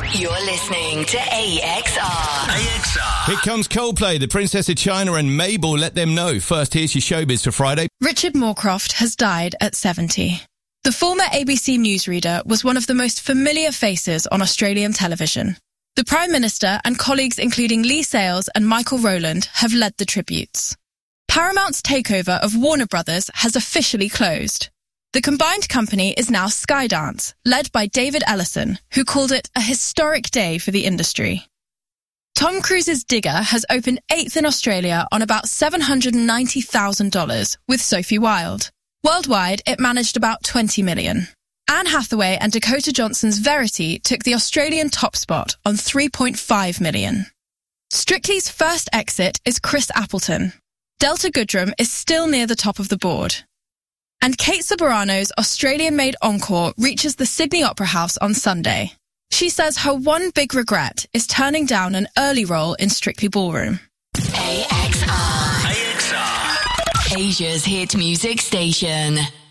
You're listening to AXR. AXR. Here comes Coldplay, the Princess of China and Mabel. Let them know. First, here's your showbiz for Friday. Richard Morecroft has died at 70. The former ABC newsreader was one of the most familiar faces on Australian television. The Prime Minister and colleagues including Lee Sales and Michael Rowland have led the tributes. Paramount's takeover of Warner Brothers has officially closed. The combined company is now Skydance, led by David Ellison, who called it a historic day for the industry. Tom Cruise's Digger has opened 8th in Australia on about $790,000 with Sophie Wilde. Worldwide, it managed about $20 million. Anne Hathaway and Dakota Johnson's Verity took the Australian top spot on $3.5 million. Strictly's first exit is Chris Appleton. Delta Goodrem is still near the top of the board. And Kate Ceberano's Australian-made Encore reaches the Sydney Opera House on Sunday. She says her one big regret is turning down an early role in Strictly Ballroom. AXR. Asia's hit music station.